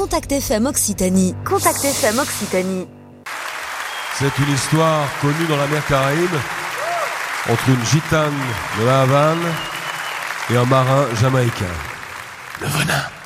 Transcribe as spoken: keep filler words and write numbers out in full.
Contact F M Occitanie. Contact F M Occitanie. C'est une histoire connue dans la mer Caraïbe entre une gitane de la Havane et un marin jamaïcain. Le venin.